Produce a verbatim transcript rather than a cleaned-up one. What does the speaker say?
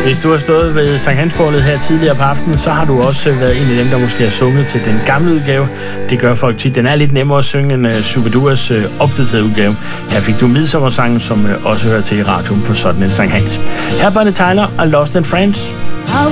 Hvis du har stået ved Sankt Hansbålet her tidligere på aftenen, så har du også været en af dem, der måske har sunget til den gamle udgave. Det gør folk tit. Den er lidt nemmere at synge end uh, Shubiduas uh, opdaterede udgave. Her fik du midsommersangen, som uh, også hører til i radioen på sådan en Sankt Hans. Her er Bonnie Tyler og Lost in France.